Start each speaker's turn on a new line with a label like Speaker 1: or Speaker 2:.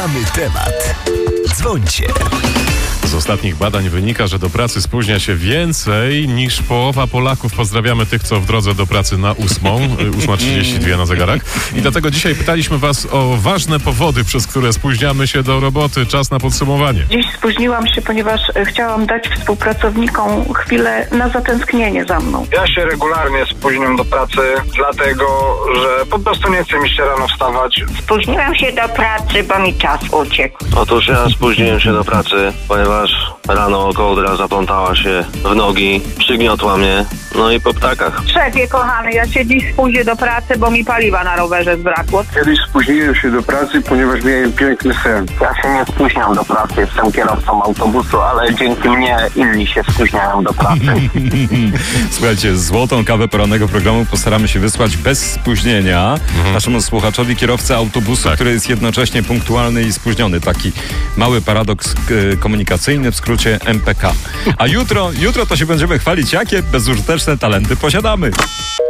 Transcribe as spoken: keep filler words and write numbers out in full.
Speaker 1: Mamy temat. Dzwońcie.
Speaker 2: Z ostatnich badań wynika, że do pracy spóźnia się więcej niż połowa Polaków. Pozdrawiamy tych, co w drodze do pracy na ósmą, ósma trzydzieści dwa na zegarach. I dlatego dzisiaj pytaliśmy was o ważne powody, przez które spóźniamy się do roboty. Czas na podsumowanie.
Speaker 3: Dziś spóźniłam się, ponieważ chciałam dać współpracownikom chwilę na zatęsknienie za mną.
Speaker 4: Ja się regularnie spóźniam do pracy, dlatego, że po prostu nie chce mi się rano wstawać.
Speaker 5: Spóźniłam się do pracy, bo mi czas uciekł.
Speaker 6: Otóż ja spóźniłem się do pracy, ponieważ rano kołdra zaplątała się w nogi, przygniotła mnie, no i po ptakach.
Speaker 5: Szefie kochany, ja się dziś spóźnię do pracy, bo mi paliwa na rowerze zbrakło.
Speaker 7: Kiedyś spóźniłem się do pracy, ponieważ miałem piękny sen.
Speaker 8: Ja się nie spóźniam do pracy, jestem kierowcą autobusu, ale dzięki mnie inni się spóźniają do pracy.
Speaker 9: Słuchajcie, złotą kawę porannego programu postaramy się wysłać bez spóźnienia mhm. naszemu słuchaczowi, kierowcy autobusu, tak. który jest jednocześnie punktualny i spóźniony. Taki mały paradoks e, komunikacyjny, w skrócie M P K. A jutro, jutro to się będziemy chwalić, jakie bezużyteczne talenty posiadamy.